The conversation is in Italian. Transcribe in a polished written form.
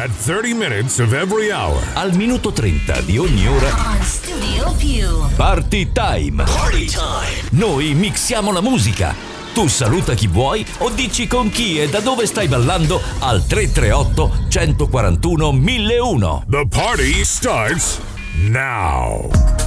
At 30 minutes of every hour. Al minuto 30 di ogni ora. On Studio Più. Party time. Party time. Noi mixiamo la musica. Tu saluta chi vuoi o dici con chi e da dove stai ballando al 338 141 1001. The party starts now.